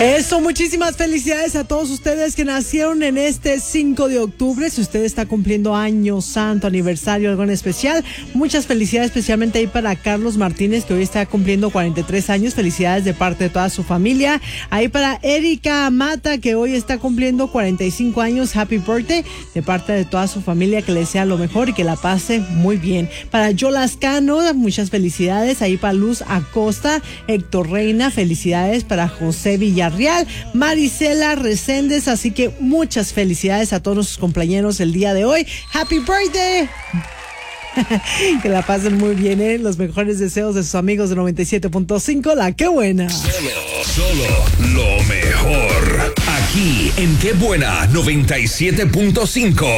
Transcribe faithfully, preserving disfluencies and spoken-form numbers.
Eso, muchísimas felicidades a todos ustedes que nacieron en este cinco de octubre. Si usted está cumpliendo año santo, aniversario, algo en especial, muchas felicidades, especialmente ahí para Carlos Martínez, que hoy está cumpliendo cuarenta y tres años. Felicidades de parte de toda su familia. Ahí para Erika Mata, que hoy está cumpliendo cuarenta y cinco años. Happy birthday de parte de toda su familia, que le desea lo mejor y que la pase muy bien. Para Yolas Cano, muchas felicidades. Ahí para Luz Acosta, Héctor Reina, felicidades para José Villarreal, Marisela Reséndez, así que muchas felicidades a todos sus compañeros el día de hoy. Happy birthday. Que la pasen muy bien, ¿eh? Los mejores deseos de sus amigos de noventa y siete punto cinco, La Qué Buena. Solo, solo lo mejor. Aquí en Qué Buena noventa y siete punto cinco.